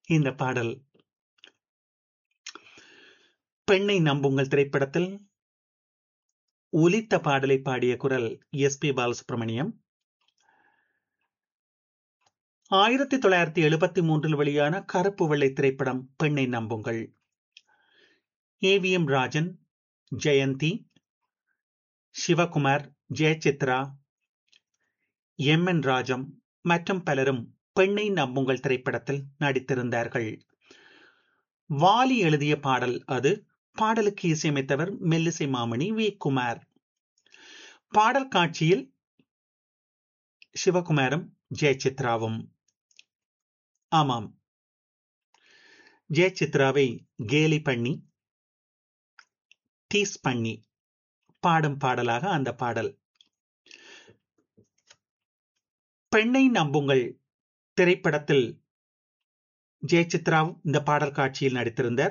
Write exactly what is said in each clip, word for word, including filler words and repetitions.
இந்த பாடல் பெண்ணை நம்புங்கள் திரைப்படத்தில் ஒலித்த பாடலை பாடிய குரல் எஸ் பி பாலசுப்ரமணியம். ஆயிரத்தி தொள்ளாயிரத்தி எழுபத்தி மூன்றில் வெளியான கருப்பு வெள்ளை திரைப்படம் பெண்ணை நம்புங்கள். A V M Rajan, Jayanthi, Sivakumar, Jayachitra, M N Rajam மற்றும் பலரும் பெண்ணை நம்புங்கள் திரைப்படத்தில் நடித்திருந்தார்கள். வாலி எழுதிய பாடல் அது. பாடலுக்கு இசையமைத்தவர் மெல்லிசை மாமணி வி குமார். பாடல் காட்சியில் சிவகுமாரும் ஜெயசித்ராவும். ஆமாம், ஜெயசித்ராவை கேலி பண்ணி டீஸ் பண்ணி பாடும் பாடலாக அந்த பாடல். பெண்ணை நம்புங்கள் திரைப்படத்தில் ஜெயசித்ராவும் இந்த பாடல் காட்சியில் நடித்திருந்தார்.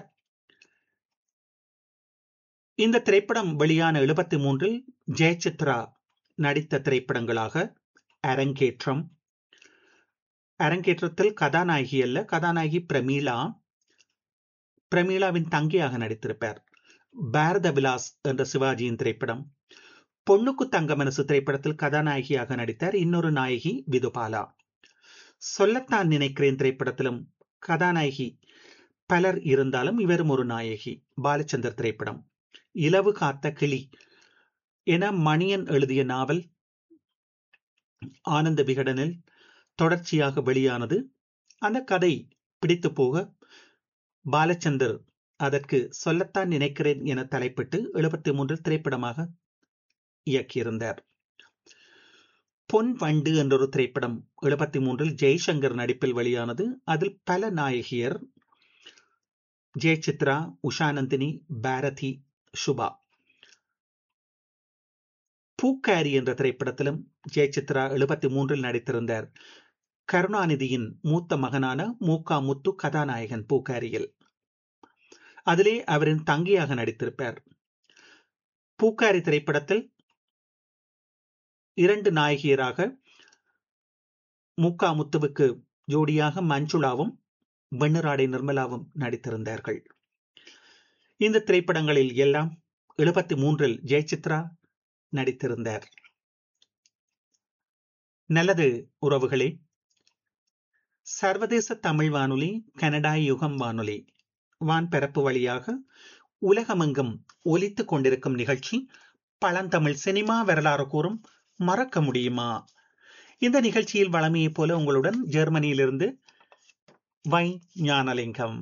இந்த திரைப்படம் வெளியான எழுபத்தி மூன்றில் ஜெயசித்ரா நடித்த திரைப்படங்களாக அரங்கேற்றம். அரங்கேற்றத்தில் கதாநாயகி அல்ல, கதாநாயகி பிரமீளா. பிரமீளாவின் தங்கையாக நடித்திருப்பார். பாரத விலாஸ் என்ற சிவாஜியின் திரைப்படம். பொண்ணுக்கு தங்க மனசு திரைப்படத்தில் கதாநாயகியாக நடித்தார். இன்னொரு நாயகி விதுபாலா. சொல்லத்தான் நினைக்கிறேன் திரைப்படத்திலும் கதாநாயகி பலர் இருந்தாலும் இவரும் ஒரு நாயகி. பாலச்சந்தர் திரைப்படம். இலவு காத்த கிளி என மணியன் எழுதிய நாவல் ஆனந்த விகடனில் தொடர்ச்சியாக வெளியானது. அந்த கதை பிடித்து போக பாலச்சந்தர் அதற்கு சொல்லத்தான் நினைக்கிறேன் என தலைப்பிட்டு எழுபத்தி மூன்றில் திரைப்படமாக இயக்கியிருந்தார். பொன் வண்டு என்றொரு திரைப்படம் எழுபத்தி மூன்றில் ஜெய்சங்கர் நடிப்பில் வெளியானது. அதில் பல நாயகியர் ஜெயசித்ரா, உஷாநந்தினி, பாரதி, சுபா. பூக்காரி என்ற திரைப்படத்திலும் ஜெயசித்ரா எழுபத்தி மூன்றில் நடித்திருந்தார். கருணாநிதியின் மூத்த மகனான மூகா முத்து கதாநாயகன் பூக்காரியில். அதிலே அவரின் தங்கையாக நடித்திருப்பார். பூக்காரி திரைப்படத்தில் இரண்டு நாயகியராக மூகா முத்துவுக்கு ஜோடியாக மஞ்சுளாவும் வெண்ணிராடை நிர்மலாவும் நடித்திருந்தார்கள். இந்த திரைப்படங்களில் எல்லாம் எழுபத்தி மூன்றில் ஜெயசித்ரா நடித்திருந்தார். நல்லது உறவுகளே, சர்வதேச தமிழ் வானொலி, கனடா யுகம் வானொலி வான்பரப்பு வழியாக உலகமெங்கும் ஒலித்துக் கொண்டிருக்கும் நிகழ்ச்சி பழந்தமிழ் சினிமா வரலாறு கூறும் மறக்க முடியுமா? இந்த நிகழ்ச்சியில் வளமையை போல உங்களுடன் ஜெர்மனியிலிருந்து வை ஞானலிங்கம்.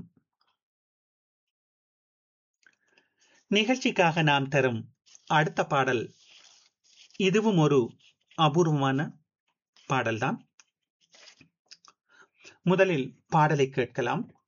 நிகழ்ச்சிக்காக நாம் தரும் அடுத்த பாடல் இதுவும் ஒரு அபூர்வமான பாடல்தான். முதலில் பாடலை கேட்கலாம்.